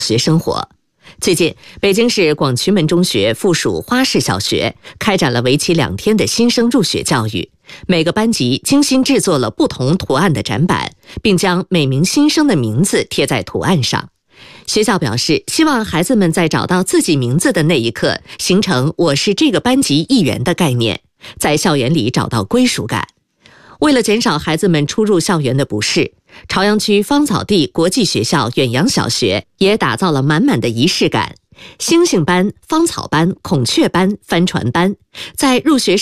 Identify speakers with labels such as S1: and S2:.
S1: 学生活。最近，北京市广渠门中学附属花市小学开展了为期2天的新生入学教育，每个班级精心制作了不同图案的展板，并将每名新生的名字贴在图案上。学校表示，希望孩子们在找到自己名字的那一刻，形成我是这个班级一员的概念，在校园里找到归属感。为了减少孩子们出入校园的不适，朝阳区芳草地国际学校远洋小学也打造了满满的仪式感。星星班、芳草班、孔雀班、帆船班，在入学